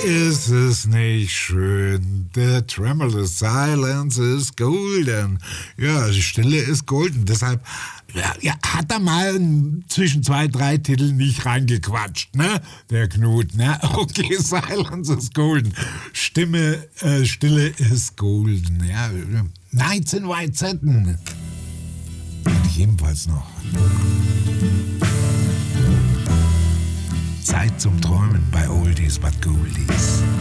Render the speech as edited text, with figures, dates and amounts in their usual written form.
ist es nicht schön? The tremulous silence is golden. Ja, die Stille ist golden. Deshalb hat er mal zwischen 2, 3 Titeln nicht reingequatscht, ne? Der Knut, ne? Okay, silence is golden. Stille ist golden. Ja, 19 Weizetten. Hätte ich ebenfalls noch. Zeit zum Träumen bei Oldies but Goldies.